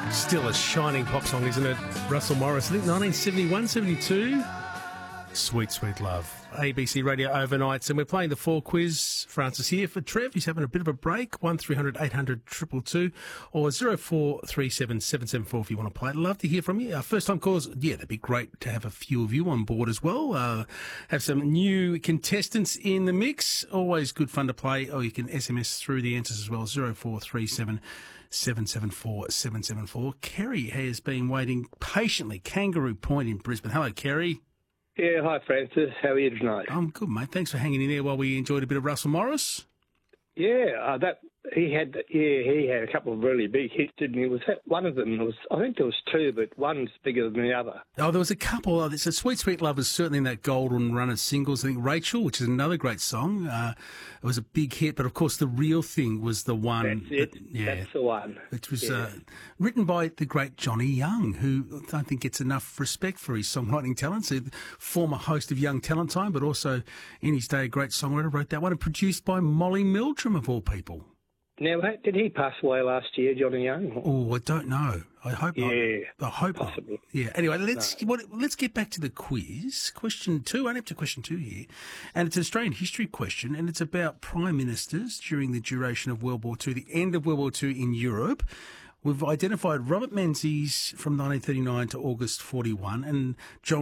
Still a shining pop song, isn't it? Russell Morris, I think 1971, 72. Sweet, sweet love. ABC Radio Overnights, and we're playing the 4 quiz. Francis here for Trev. He's having a bit of a break. 1300 800 222 or 0437 774 if you want to play. I'd love to hear from you. Our first-time callers, yeah, that'd be great to have a few of you on board as well. Have some new contestants in the mix. Always good fun to play. Or you can SMS through the answers as well. 0437 774 774. Kerry has been waiting patiently. Kangaroo Point in Brisbane. Hello, Kerry. Yeah, hi Francis. How are you tonight? I'm good, mate. Thanks for hanging in there while we enjoyed a bit of Russell Morris. Yeah, he had a couple of really big hits, didn't he? Was that one of them? I think there was two, but one's bigger than the other. Oh, there was a couple. It's a Sweet Sweet Love is certainly in that golden run of singles. I think Rachel, which is another great song, it was a big hit. But of course, the real thing was the one. That's it. That's the one. Which was written by the great Johnny Young, who I don't think gets enough respect for his songwriting talents. The former host of Young Talent Time, but also in his day a great songwriter, wrote that one, and produced by Molly Meldrum of all people. Now, did he pass away last year, Johnny Young? Oh, I don't know. I hope not. Yeah, I hope possibly. not. Yeah. Anyway, let's get back to the quiz. Question 2. I'm up to question 2 here. And it's an Australian history question, and it's about prime ministers during the duration of World War II, the end of World War II in Europe. We've identified Robert Menzies from 1939 to August 41 and John